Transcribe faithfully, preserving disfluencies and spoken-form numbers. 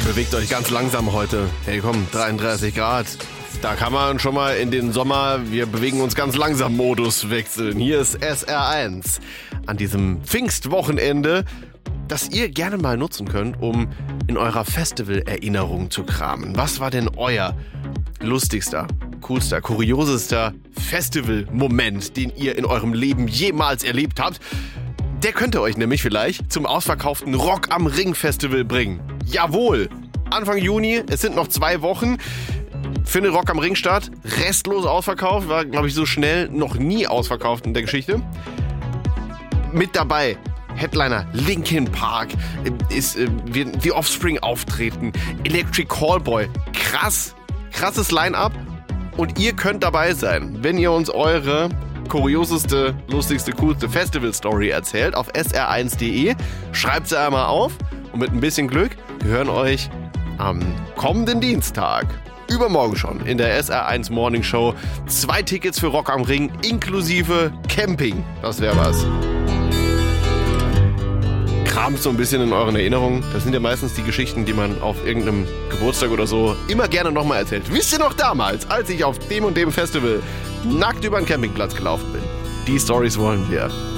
Bewegt euch ganz langsam heute. Hey komm, dreiunddreißig Grad. Da kann man schon mal in den Sommer, wir bewegen uns ganz langsam Modus wechseln. Hier ist S R eins an diesem Pfingstwochenende, das ihr gerne mal nutzen könnt, um in eurer Festival-Erinnerung zu kramen. Was war denn euer lustigster, coolster, kuriosester Festival-Moment, den ihr in eurem Leben jemals erlebt habt? Der könnte euch nämlich vielleicht zum ausverkauften Rock am Ring Festival bringen. Jawohl! Anfang Juni, es sind noch zwei Wochen, findet Rock am Ring statt. Restlos ausverkauft, war glaube ich so schnell noch nie ausverkauft in der Geschichte. Mit dabei Headliner Linkin Park, ist äh, wird The Offspring auftreten, Electric Callboy. Krass, krasses Line-Up. Und ihr könnt dabei sein, wenn ihr uns eure kurioseste, lustigste, coolste Festival-Story erzählt auf s r eins punkt d e. Schreibt sie einmal auf und mit ein bisschen Glück hören euch am kommenden Dienstag, übermorgen schon, in der S R eins Morning Show zwei Tickets für Rock am Ring inklusive Camping. Das wäre was. Kramt so ein bisschen in euren Erinnerungen. Das sind ja meistens die Geschichten, die man auf irgendeinem Geburtstag oder so immer gerne nochmal erzählt. Wisst ihr noch damals, als ich auf dem und dem Festival nackt über den Campingplatz gelaufen bin? Die Storys wollen wir.